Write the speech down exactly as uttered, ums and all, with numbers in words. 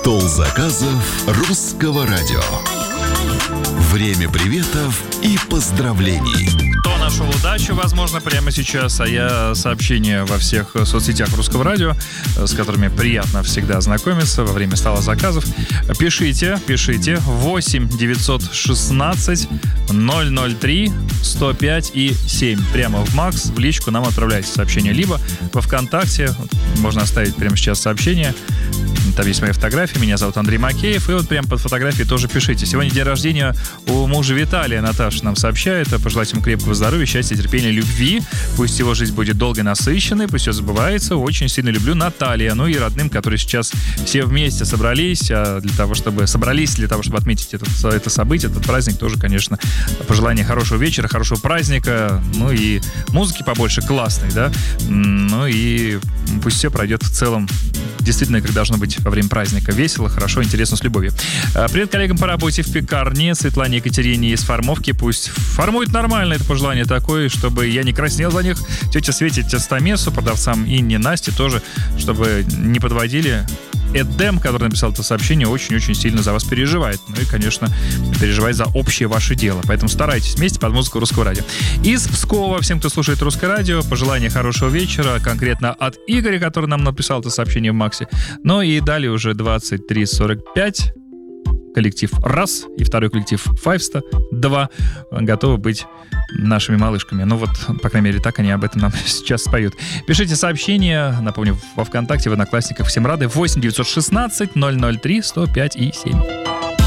Стол заказов русского радио. Время приветов и поздравлений. Кто нашел удачу, возможно, прямо сейчас, а я сообщения во всех соцсетях русского радио, с которыми приятно всегда знакомиться во время стола заказов. Пишите, пишите восемь девятьсот шестнадцать ноль ноль три сто пять и семь. Прямо в Макс, в личку нам отправляйте сообщение. Либо во ВКонтакте, можно оставить прямо сейчас сообщение. Там есть мои фотографии, меня зовут Андрей Макеев. И вот прямо под фотографией тоже пишите. Сегодня день рождения у мужа Виталия. Наташа нам сообщает. Пожелать ему крепкого здоровья, счастья, терпения, любви. Пусть его жизнь будет долгой и насыщенной. Пусть все забывается. Очень сильно люблю, Наталья. Ну и родным, которые сейчас все вместе собрались для того, чтобы собрались для того, чтобы отметить этот, это событие, этот праздник. Тоже, конечно, пожелание хорошего вечера, хорошего праздника. Ну и музыки побольше, классной, да. Ну и пусть все пройдет в целом действительно, как должно быть во время праздника. Весело, хорошо, интересно, с любовью. Привет коллегам по работе в пекарне. Светлане Екатерине из Формовки. Пусть формует нормально это пожелание такое, чтобы я не краснел за них. Тете Свете, тете Стамесу, продавцам Инне, Насте тоже, чтобы не подводили. Эдем, который написал это сообщение, очень-очень сильно за вас переживает. Ну и, конечно, переживает за общее ваше дело. Поэтому старайтесь вместе под музыку русского радио. Из Пскова, всем, кто слушает русское радио, пожелание хорошего вечера, конкретно от Игоря, который нам написал это сообщение в Максе. Ну и далее уже двадцать три сорок пять. Коллектив раз и второй коллектив Файвста два готовы быть нашими малышками. Ну вот, по крайней мере, так они об этом нам сейчас споют. Пишите сообщения, напомню, во ВКонтакте, в Одноклассниках. Всем рады. восемь девятьсот шестнадцать ноль ноль три сто пять и семь.